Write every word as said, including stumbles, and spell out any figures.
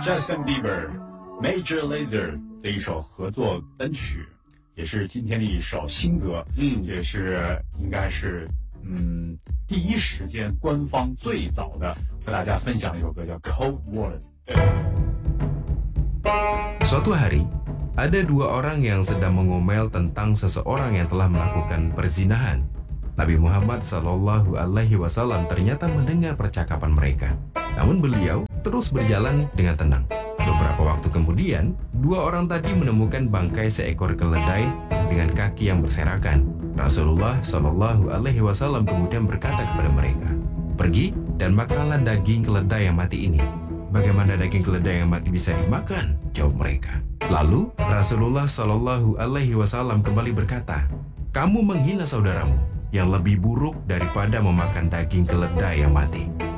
Justin Bieber Major Lazer 的一首合作单曲，也是今天的一首新歌， 嗯， 也是应该是嗯第一时间官方最早的和大家分享的一首歌，叫 Cold Water。 Suatu hari, ada dua orang yang sedang mengomel tentang seseorang yang telah melakukan perzinahan. Nabi Muhammad Shallallahu Alaihi Wasallam ternyata mendengar percakapan mereka. Namun beliau terus berjalan dengan tenang. Beberapa waktu kemudian, dua orang tadi menemukan bangkai seekor keledai dengan kaki yang berserakan. Rasulullah Shallallahu Alaihi Wasallam kemudian berkata kepada mereka, "Pergi dan makanlah daging keledai yang mati ini." "Bagaimana daging keledai yang mati bisa dimakan?" jawab mereka. Lalu Rasulullah Shallallahu Alaihi Wasallam kembali berkata, "Kamu menghina saudaramu yang lebih buruk daripada memakan daging keledai yang mati."